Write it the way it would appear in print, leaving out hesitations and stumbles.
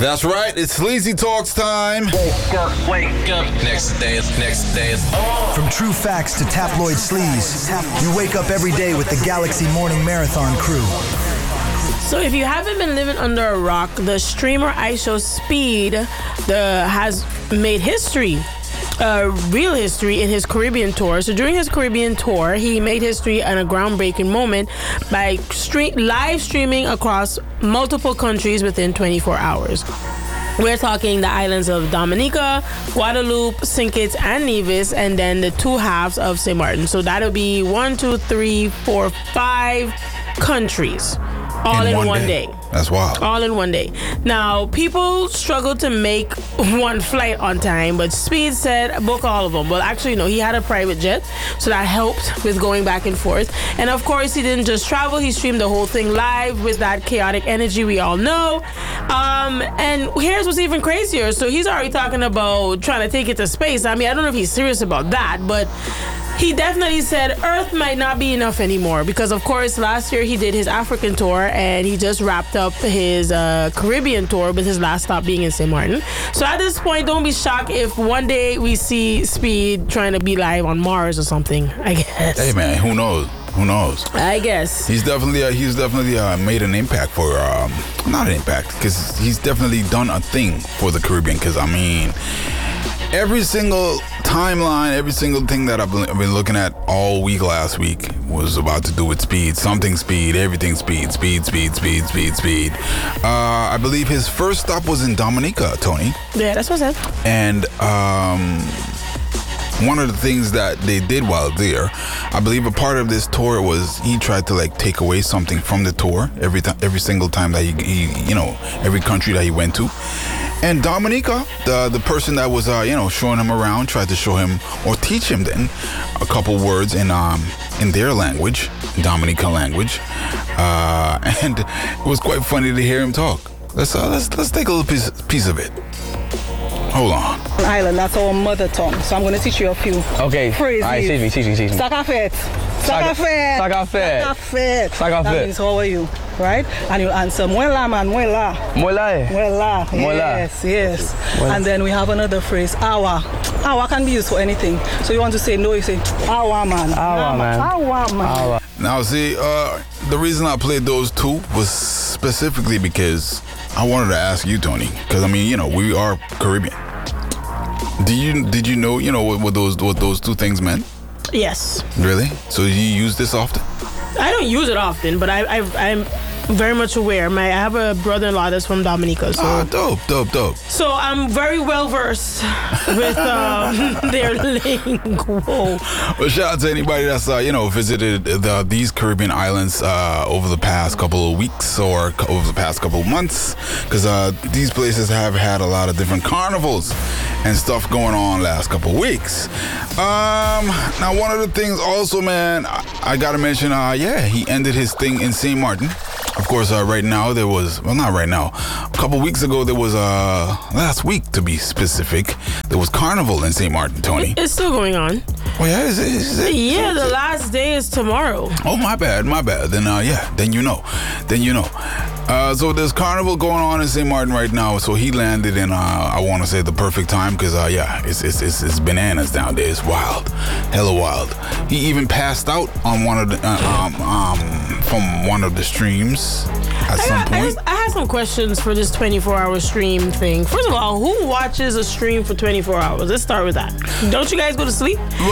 That's right. It's Sleazy Talks time. Wake up. Next day is on. From true facts to tabloid sleaze, you wake up every day with the Galaxy Morning Marathon crew. So if you haven't been living under a rock, the streamer IShowSpeed has made history. Real history in his Caribbean tour. So during his Caribbean tour, he made history and a groundbreaking moment by live streaming across multiple countries within 24 hours. We're talking the islands of Dominica, Guadeloupe, St. Kitts, and Nevis, and then the two halves of St. Martin. So that'll be 5 countries. All in one day. That's wild. All in one day. Now, people struggle to make one flight on time, but Speed said book all of them. Well, actually, no, he had a private jet, so that helped with going back and forth. And of course, he didn't just travel, he streamed the whole thing live with that chaotic energy we all know. And here's what's even crazier. So he's already talking about trying to take it to space. I mean, I don't know if he's serious about that, but he definitely said Earth might not be enough anymore because, of course, last year he did his African tour and he just wrapped up his Caribbean tour with his last stop being in St. Martin. So at this point, don't be shocked if one day we see Speed trying to be live on Mars or something, I guess. Hey, man, who knows? Who knows? I guess. He's definitely made an impact for, not an impact, because he's definitely done a thing for the Caribbean, because, I mean, every single timeline, every single thing that I've been looking at all week last week was about to do with speed. Something speed, everything speed. I believe his first stop was in Dominica, Tony. Yeah, that's what's up. And one of the things that they did while there, I believe a part of this tour was he tried to like take away something from the tour every single time that he every country that he went to. And Dominica, the person that was showing him around, tried to show him or teach him then a couple words in their language, Dominica language, and it was quite funny to hear him talk. Let's take a little piece of it. Hold on. Island, that's our mother tongue. So I'm going to teach you a few phrases. All right, teach me. Sakafet. That means how are you, right? And you answer muela man, muela. Muela. Yes. And then we have another phrase, awa. Awa can be used for anything. So you want to say no, you say awa man. Awa man. Now see, the reason I played those two was specifically because I wanted to ask you, Tony, because I mean, we are Caribbean. Did you know, what those two things meant? Yes. Really? So you use this often? I don't use it often, but I'm very much aware. I have a brother-in-law that's from Dominica. So dope. So I'm very well versed with their lingo. Well, shout out to anybody that's visited these Caribbean islands over the past couple of weeks or over the past couple of months, because these places have had a lot of different carnivals and stuff going on last couple of weeks. Now one of the things also, man, I gotta mention, he ended his thing in St. Martin. Of course, right now there was, well, not right now, a couple weeks ago there was, last week to be specific, there was Carnival in St. Martin, Tony. It's still going on. Oh yeah, is it? Yeah, the last day is tomorrow. Oh, my bad. Then you know. So there's Carnival going on in St. Martin right now, so he landed in, I want to say the perfect time, because, it's bananas down there. It's wild. Hella wild. He even passed out on one of the, from one of the streams at some point. I had some questions for this 24-hour stream thing. First of all, who watches a stream for 24 hours? Let's start with that. Don't you guys go to sleep?